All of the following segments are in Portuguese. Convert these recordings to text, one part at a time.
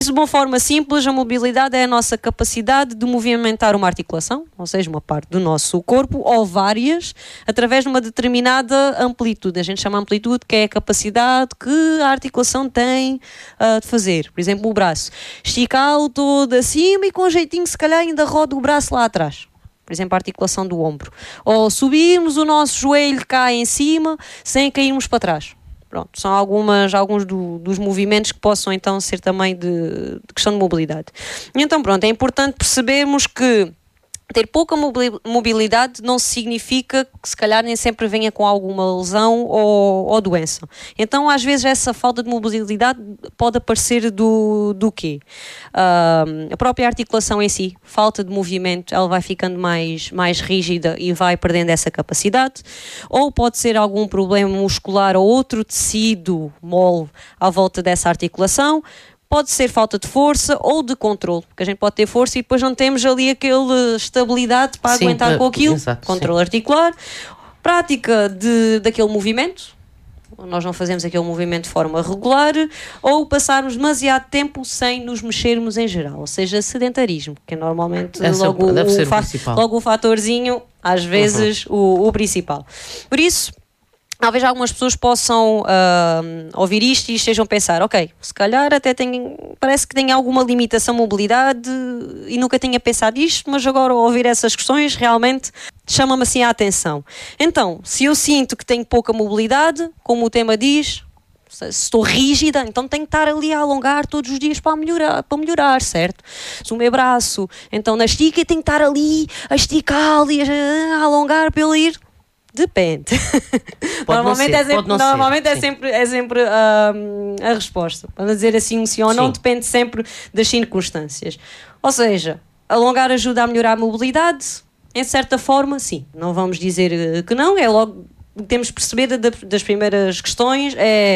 De uma forma simples, a mobilidade é a nossa capacidade de movimentar uma articulação, ou seja, uma parte do nosso corpo, ou várias, através de uma determinada amplitude. A gente chama amplitude, que é a capacidade que a articulação tem de fazer. Por exemplo, o braço. Esticá-lo todo acima e com jeitinho, se calhar, ainda roda o braço lá atrás. Por exemplo, a articulação do ombro. Ou subirmos o nosso joelho cá em cima, sem cairmos para trás. Pronto, são alguns dos movimentos que possam então ser também de questão de mobilidade. E então pronto, é importante percebermos que ter pouca mobilidade não significa que se calhar nem sempre venha com alguma lesão ou doença. Então às vezes essa falta de mobilidade pode aparecer do quê? A própria articulação em si, falta de movimento, ela vai ficando mais rígida e vai perdendo essa capacidade, ou pode ser algum problema muscular ou outro tecido mole à volta dessa articulação. Pode ser falta de força ou de controle, porque a gente pode ter força e depois não temos ali aquela estabilidade para aguentar com aquilo. Exato, controle articular, prática daquele movimento, nós não fazemos aquele movimento de forma regular, ou passarmos demasiado tempo sem nos mexermos em geral, ou seja, sedentarismo, que é normalmente logo o fatorzinho, às vezes o principal. Por isso, talvez algumas pessoas possam ouvir isto e estejam a pensar, ok, se calhar até parece que tem alguma limitação de mobilidade e nunca tinha pensado isto, mas agora ao ouvir essas questões realmente chama-me assim a atenção. Então, se eu sinto que tenho pouca mobilidade, como o tema diz, se estou rígida, então tenho que estar ali a alongar todos os dias para melhorar, certo? Se o meu braço, então na estica, tenho que estar ali a esticar e a alongar para ele ir. Depende. Normalmente é sempre a resposta. Para dizer assim um sim ou não, depende sempre das circunstâncias. Ou seja, alongar ajuda a melhorar a mobilidade, em certa forma, sim. Não vamos dizer que não, é logo. Temos que perceber das primeiras questões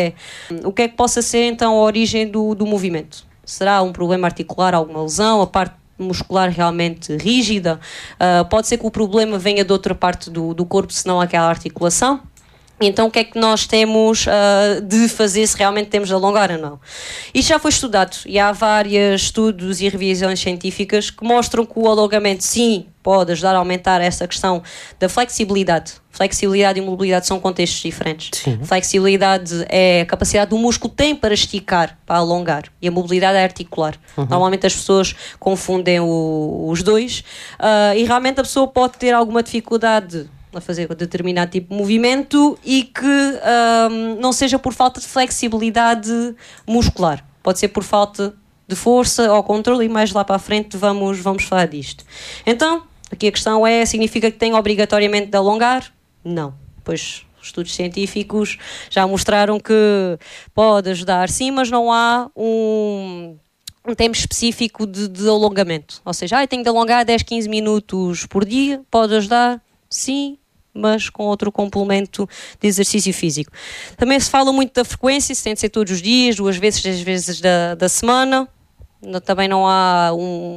o que é que possa ser então a origem do movimento. Será um problema articular, alguma lesão, a parte muscular realmente rígida, pode ser que o problema venha de outra parte do corpo, senão aquela articulação. Então o que é que nós temos de fazer se realmente temos de alongar ou não? Isto já foi estudado e há vários estudos e revisões científicas que mostram que o alongamento sim pode ajudar a aumentar essa questão da flexibilidade. Flexibilidade e mobilidade são contextos diferentes. Sim. Flexibilidade é a capacidade do músculo tem para esticar, para alongar, e a mobilidade é articular. Normalmente as pessoas confundem os dois e realmente a pessoa pode ter alguma dificuldade a fazer determinado tipo de movimento e que não seja por falta de flexibilidade muscular. Pode ser por falta de força ou controle e mais lá para a frente vamos falar disto. Então, aqui a questão significa que tem obrigatoriamente de alongar? Não. Pois estudos científicos já mostraram que pode ajudar sim, mas não há um tempo específico de alongamento. Ou seja, tenho de alongar 10, 15 minutos por dia, pode ajudar? Sim, mas com outro complemento de exercício físico. Também se fala muito da frequência, se tem de ser todos os dias, 2 vezes, 3 vezes da semana. Também não há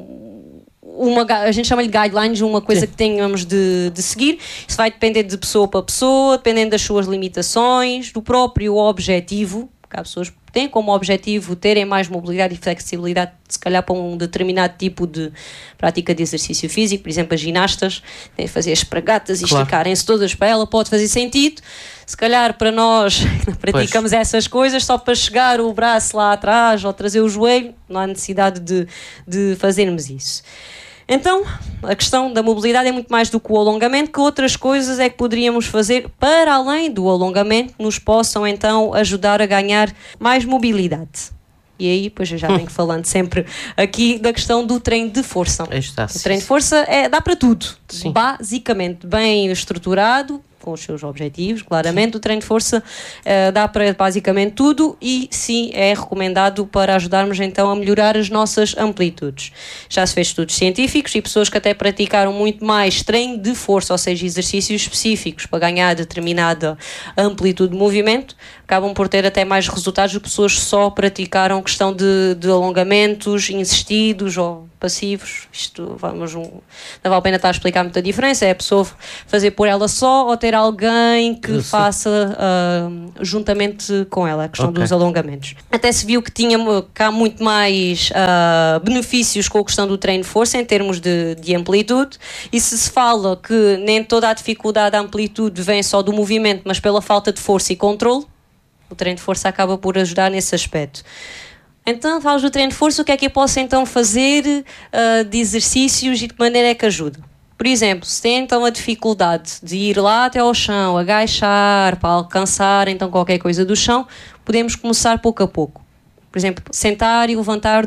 a gente chama-lhe guidelines, uma coisa que tenhamos de seguir. Isso vai depender de pessoa para pessoa, dependendo das suas limitações, do próprio objetivo, porque há pessoas que têm como objetivo terem mais mobilidade e flexibilidade, se calhar para um determinado tipo de prática de exercício físico. Por exemplo, as ginastas têm de fazer as espragatas e esticarem-se todas para ela, pode fazer sentido. Se calhar para nós que praticamos essas coisas só para chegar o braço lá atrás ou trazer o joelho, não há necessidade de fazermos isso. Então, a questão da mobilidade é muito mais do que o alongamento, que outras coisas é que poderíamos fazer para além do alongamento, nos possam então ajudar a ganhar mais mobilidade. E aí, pois eu já venho falando sempre aqui da questão do treino de força. O treino de força dá para tudo, basicamente, bem estruturado, com os seus objetivos, claramente. O treino de força dá para basicamente tudo e sim, é recomendado para ajudarmos então a melhorar as nossas amplitudes. Já se fez estudos científicos e pessoas que até praticaram muito mais treino de força, ou seja, exercícios específicos para ganhar determinada amplitude de movimento, acabam por ter até mais resultados do que pessoas que só praticaram questão de alongamentos insistidos ou passivos, isto não vale a pena estar a explicar muita diferença, é a pessoa fazer por ela só ou ter alguém que faça juntamente com ela, a questão dos alongamentos. Até se viu que há muito mais benefícios com a questão do treino de força em termos de amplitude, e se fala que nem toda a dificuldade da amplitude vem só do movimento, mas pela falta de força e controle, o treino de força acaba por ajudar nesse aspecto. Então, falas do treino de força, o que é que eu posso então fazer de exercícios e de que maneira é que ajuda? Por exemplo, se tem então a dificuldade de ir lá até ao chão, agachar, para alcançar então qualquer coisa do chão, podemos começar pouco a pouco. Por exemplo, sentar e levantar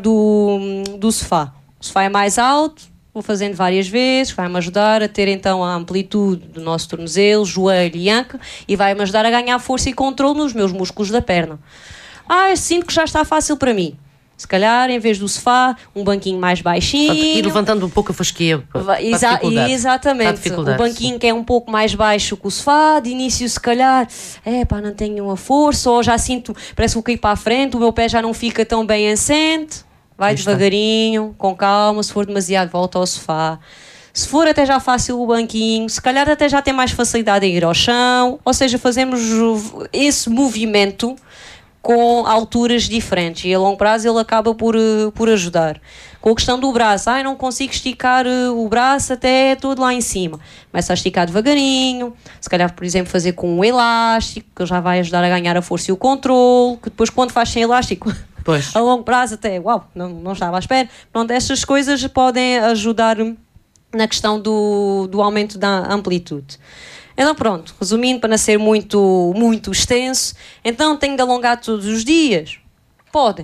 do sofá. O sofá é mais alto, vou fazendo várias vezes, vai-me ajudar a ter então a amplitude do nosso tornozelo, joelho e anca, e vai-me ajudar a ganhar força e controle nos meus músculos da perna. Sinto que já está fácil para mim. Se calhar, em vez do sofá, um banquinho mais baixinho. Portanto, ir levantando um pouco a fasquia para a dificuldade. Exatamente. O banquinho que é um pouco mais baixo que o sofá, de início se calhar, não tenho a força, ou já sinto, parece que vou cair para a frente, o meu pé já não fica tão bem assente. Vai devagarinho, com calma, se for demasiado, volta ao sofá. Se for até já fácil o banquinho, se calhar até já tem mais facilidade em ir ao chão, ou seja, fazemos esse movimento com alturas diferentes e a longo prazo ele acaba por ajudar. Com a questão do braço, não consigo esticar o braço até todo lá em cima. Começa a esticar devagarinho, se calhar, por exemplo, fazer com um elástico, que já vai ajudar a ganhar a força e o controle, que depois quando faz sem elástico, a longo prazo até, não estava à espera. Pronto, estas coisas podem ajudar na questão do aumento da amplitude. Então pronto, resumindo, para não ser muito, muito extenso, então tenho de alongar todos os dias? Podem,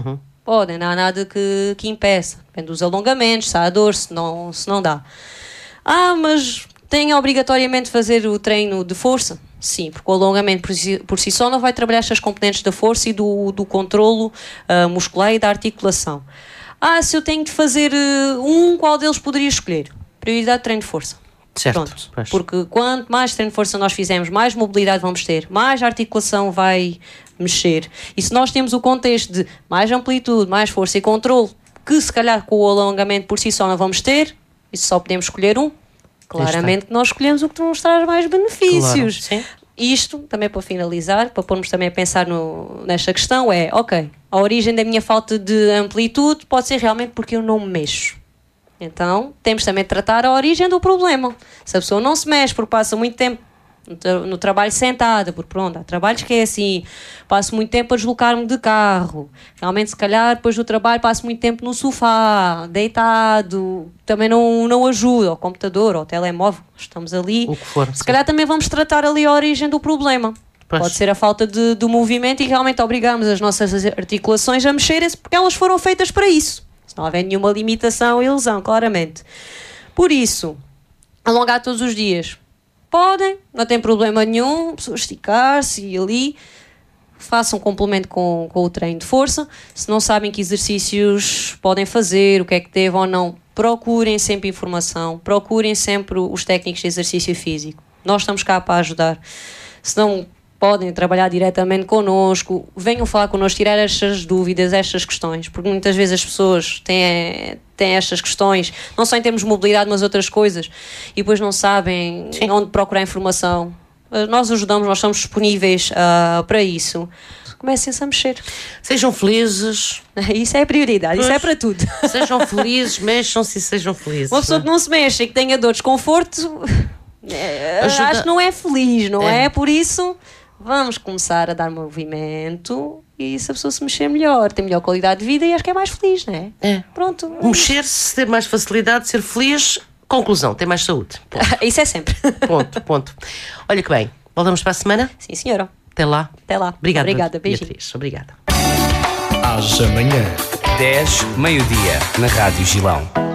não há nada que impeça, depende dos alongamentos, se há dor, se não dá. Mas tenho obrigatoriamente de fazer o treino de força? Sim, porque o alongamento por si só não vai trabalhar estas componentes da força e do controlo muscular e da articulação. Se eu tenho de fazer qual deles poderia escolher? Prioridade de treino de força. Certo, porque quanto mais treino de força nós fizermos, mais mobilidade vamos ter, mais a articulação vai mexer. E se nós temos o contexto de mais amplitude, mais força e controle, que se calhar com o alongamento por si só não vamos ter, e só podemos escolher claramente que nós escolhemos o que nos traz mais benefícios. Claro, isto, também para finalizar, para pormos também a pensar nesta questão, a origem da minha falta de amplitude pode ser realmente porque eu não me mexo. Então, temos também de tratar a origem do problema. Se a pessoa não se mexe porque passa muito tempo no trabalho sentada, porque pronto, há trabalhos que é assim, passo muito tempo a deslocar-me de carro, realmente se calhar depois do trabalho passo muito tempo no sofá, deitado, também não ajuda, ao computador, ao telemóvel, estamos ali, o que for, se calhar também vamos tratar ali a origem do problema. Pode ser a falta do movimento e realmente obrigamos as nossas articulações a mexerem-se porque elas foram feitas para isso. Se não houver nenhuma limitação e lesão, claramente. Por isso, alongar todos os dias. Podem, não tem problema nenhum, esticar-se e ali. Façam um complemento com o treino de força. Se não sabem que exercícios podem fazer, o que é que devem ou não, procurem sempre informação, procurem sempre os técnicos de exercício físico. Nós estamos cá para ajudar. Se não podem trabalhar diretamente connosco, venham falar connosco, tirar estas dúvidas, estas questões, porque muitas vezes as pessoas têm estas questões, não só em termos de mobilidade, mas outras coisas, e depois não sabem onde procurar informação. Nós ajudamos, nós estamos disponíveis para isso. Comecem-se a mexer. Sejam felizes. Isso é a prioridade, isso é para tudo. Sejam felizes, mexam-se e sejam felizes. Uma pessoa que não se mexe e que tenha dor, desconforto, acho que não é feliz, não é? Por isso... Vamos começar a dar movimento e se a pessoa se mexer melhor, tem melhor qualidade de vida e acho que é mais feliz, não é? Pronto. Mexer-se, ter mais facilidade, ser feliz, conclusão, ter mais saúde. Isso é sempre. Ponto. Olha que bem, voltamos para a semana? Sim, senhora. Até lá. Obrigada, beijinho. Obrigada. Às amanhã. 10, meio-dia, na Rádio Gilão.